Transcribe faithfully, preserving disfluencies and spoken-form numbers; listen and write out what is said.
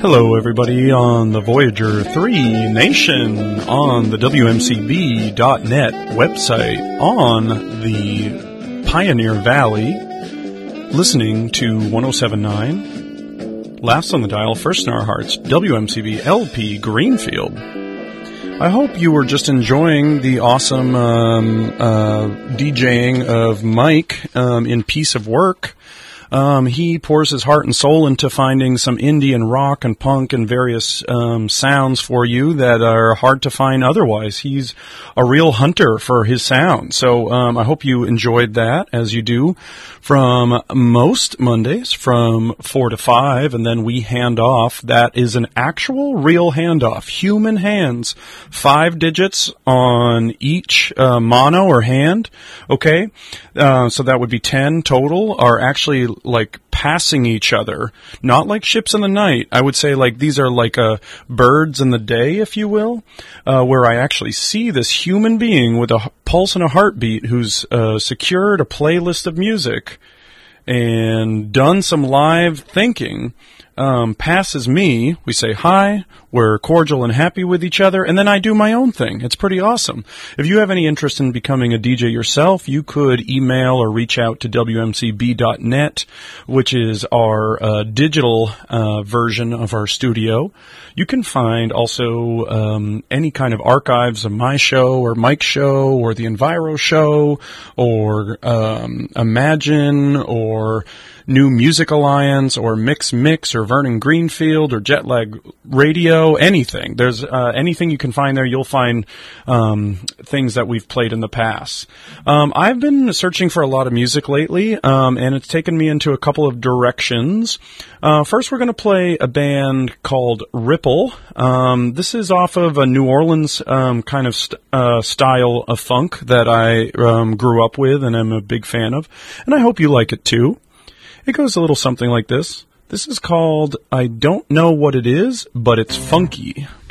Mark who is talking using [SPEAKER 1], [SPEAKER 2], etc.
[SPEAKER 1] Hello, everybody, on the Voyager three Nation, on the W M C B dot net website, on the Pioneer Valley, listening to one oh seven point nine, last on the dial, first in our hearts, W M C B L P Greenfield. I hope you were just enjoying the awesome um, uh, DJing of Mike um, in Piece of Work. Um, he pours his heart and soul into finding some indie and rock and punk and various um, sounds for you that are hard to find otherwise. He's a real hunter for his sound. So um, I hope you enjoyed that, as you do, from most Mondays from four to five, and then we hand off. That is an actual real handoff. Human hands. Five digits on each uh, mono or hand. Okay? Uh, so that would be ten total, are actually like passing each other, not like ships in the night. I would say like these are like uh, birds in the day, if you will, uh, where I actually see this human being with a pulse and a heartbeat who's uh, secured a playlist of music and done some live thinking, um, passes me. We say hi, we're cordial and happy with each other, and then I do my own thing. It's pretty awesome. If you have any interest in becoming a D J yourself, you could email or reach out to W M C B dot net, which is our uh, digital uh, version of our studio. You can find also um, any kind of archives of my show or Mike's show or the Enviro show or um, Imagine or New Music Alliance or Mix Mix or Vernon Greenfield or Jetlag Radio, anything. There's uh, anything you can find there. You'll find um, things that we've played in the past. Um, I've been searching for a lot of music lately, um, and it's taken me into a couple of directions. Uh, first, we're going to play a band called Ripple. Um, this is off of a New Orleans um, kind of st- uh, style of funk that I um, grew up with and I'm a big fan of, and I hope you like it too. It goes a little something like this. This is called I Don't Know What It Is, But It's Funky.